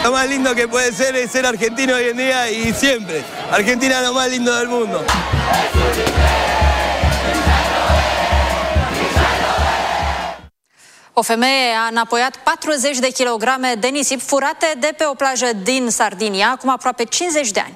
Lo más lindo que puede ser es ser argentino hoy en día y siempre. Argentina es lo más lindo del mundo. O femeie a înapoiat 40 de kilograme de nisip furate de pe o plajă din Sardinia, acum aproape 50 de ani.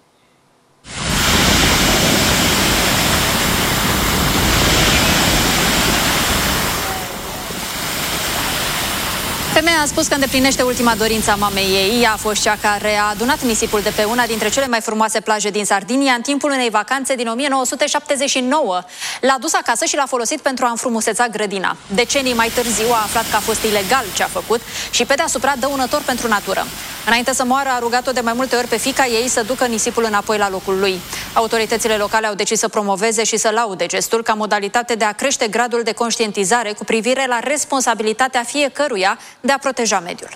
Femeia a spus că îndeplinește ultima dorință a mamei ei. Ea a fost cea care a adunat nisipul de pe una dintre cele mai frumoase plaje din Sardinia în timpul unei vacanțe din 1979. L-a dus acasă și l-a folosit pentru a înfrumuseța grădina. Decenii mai târziu a aflat că a fost ilegal ce a făcut și pe deasupra dăunător pentru natură. Înainte să moară, a rugat-o de mai multe ori pe fiica ei să ducă nisipul înapoi la locul lui. Autoritățile locale au decis să promoveze și să laude gestul ca modalitate de a crește gradul de conștientizare cu privire la responsabilitatea fiecăruia de a proteja mediul.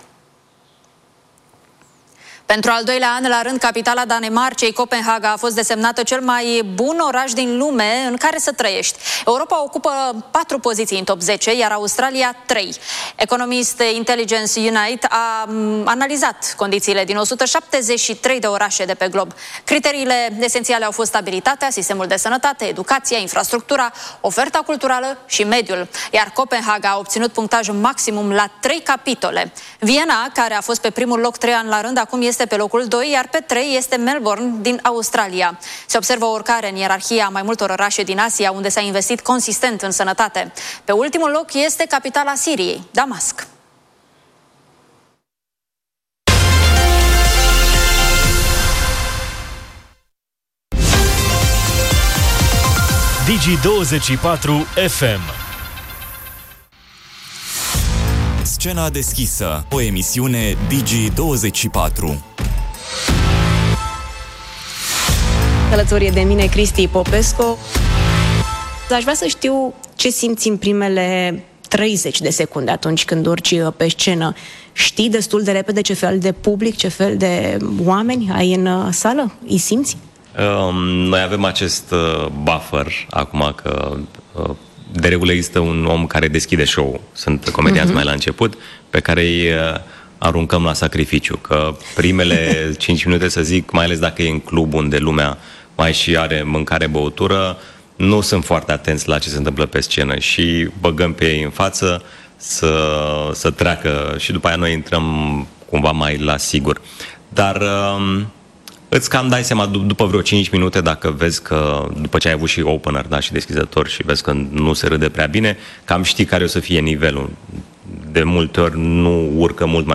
Pentru al doilea an la rând, capitala Danemarcei, Copenhaga, a fost desemnată cel mai bun oraș din lume în care să trăiești. Europa ocupă 4 poziții în top 10, iar Australia 3. Economist Intelligence Unite a analizat condițiile din 173 de orașe de pe glob. Criteriile esențiale au fost stabilitatea, sistemul de sănătate, educația, infrastructura, oferta culturală și mediul. Iar Copenhaga a obținut punctaj maximum la 3 capitole. Viena, care a fost pe primul loc 3 ani la rând, acum este pe locul 2, iar pe 3 este Melbourne din Australia. Se observă o urcare în ierarhia mai multor orașe din Asia, unde s-a investit consistent în sănătate. Pe ultimul loc este capitala Siriei, Damasc. Digi24 FM. Scena deschisă, o emisiune Digi24. Alături de mine Cristi Popescu. Aș vrea să știu ce simți în primele 30 de secunde atunci când urci pe scenă. Știi destul de repede ce fel de public, ce fel de oameni ai în sală? Îi simți? Noi avem acest buffer acum că de regulă există un om care deschide show-ul. Sunt comedianți mai la început, pe care îi aruncăm la sacrificiu. Că primele 5 minute, să zic, mai ales dacă e în club unde lumea mai și are mâncare, băutură, nu sunt foarte atenți la ce se întâmplă pe scenă și băgăm pe ei în față să treacă și după aia noi intrăm cumva mai la sigur. Dar îți cam dai seama după vreo 5 minute, dacă vezi că, după ce ai avut și opener, da, și deschizător, și vezi că nu se râde prea bine, cam știi care o să fie nivelul. De multe ori nu urcă mult mai